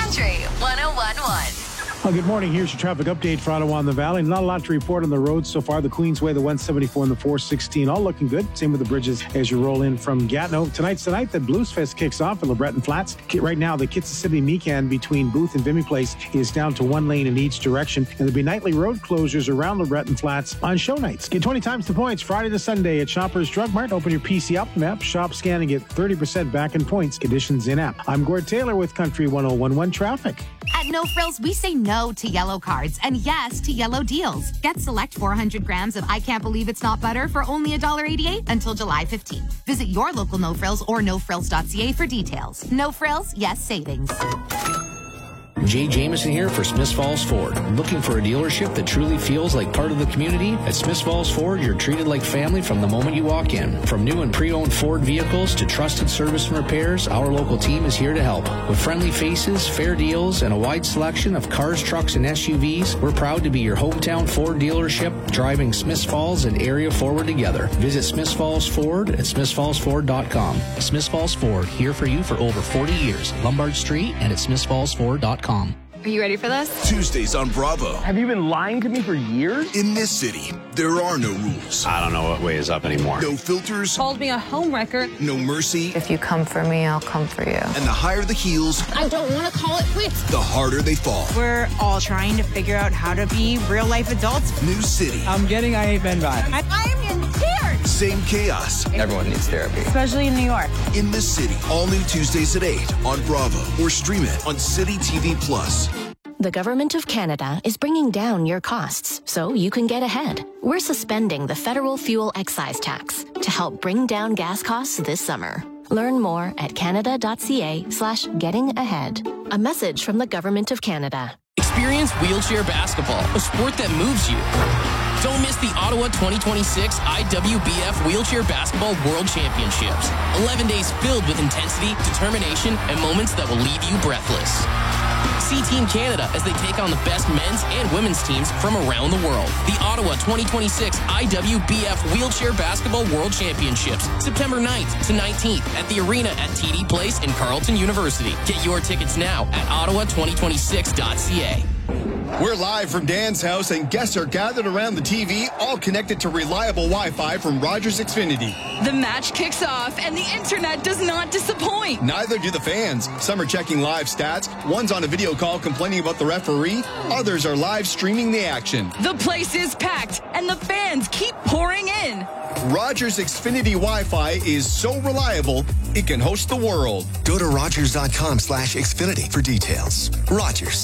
Country 101.1. Well, good morning. Here's your traffic update for Ottawa and the Valley. Not a lot to report on the roads so far. The Queensway, the 174 and the 416, all looking good. Same with the bridges as you roll in from Gatineau. Tonight's the night that Blues Fest kicks off at LeBreton Flats. Right now, the Kitsisimee Mecan between Booth and Vimy Place is down to one lane in each direction. And there'll be nightly road closures around LeBreton Flats on show nights. Get 20 times the points Friday to Sunday at Shoppers Drug Mart. Open your PC Optimum app, shop, scan, and get 30% back in points. Conditions in app. I'm Gord Taylor with Country 101.1 Traffic. At No Frills, we say no to yellow cards and yes to yellow deals. Get select 400 grams of I Can't Believe It's Not Butter for only $1.88 until July 15th. Visit your local No Frills or nofrills.ca for details. No Frills, yes savings. Jay Jameson here for Smiths Falls Ford. Looking for a dealership that truly feels like part of the community? At Smiths Falls Ford, you're treated like family from the moment you walk in. From new and pre-owned Ford vehicles to trusted service and repairs, our local team is here to help. With friendly faces, fair deals, and a wide selection of cars, trucks, and SUVs, we're proud to be your hometown Ford dealership, driving Smiths Falls and area forward together. Visit Smiths Falls Ford at smithsfallsford.com. Smiths Falls Ford, here for you for over 40 years. Lombard Street and at smithsfallsford.com. Are you ready for this? Tuesdays on Bravo. Have you been lying to me for years? In this city, there are no rules. I don't know what way is up anymore. No filters. Called me a homewrecker. No mercy. If you come for me, I'll come for you. And the higher the heels, I don't want to call it quits. the harder they fall. We're all trying to figure out how to be real-life adults. New city. I'm getting I Hate Men vibes. I'm in tears. Same chaos. Everyone needs therapy. Especially in New York. In this city. All new Tuesdays at 8 on Bravo. Or stream it on City TV Plus. The Government of Canada is bringing down your costs so you can get ahead. We're suspending the federal fuel excise tax to help bring down gas costs this summer. Learn more at canada.ca/gettingahead. A message from the Government of Canada. Experience wheelchair basketball, a sport that moves you. Don't miss the Ottawa 2026 IWBF Wheelchair Basketball World Championships. 11 days filled with intensity, determination, and moments that will leave you breathless. See Team Canada as they take on the best men's and women's teams from around the world. The Ottawa 2026 IWBF Wheelchair Basketball World Championships, September 9th to 19th at the arena at TD Place in Carleton University. Get your tickets now at ottawa2026.ca. We're live from Dan's house, and guests are gathered around the TV, all connected to reliable Wi-Fi from Rogers Xfinity. The match kicks off, and the internet does not disappoint. Neither do the fans. Some are checking live stats. One's on a video call complaining about the referee. Others are live streaming the action. The place is packed, and the fans keep pouring in. Rogers Xfinity Wi-Fi is so reliable, it can host the world. Go to Rogers.com/Xfinity for details. Rogers.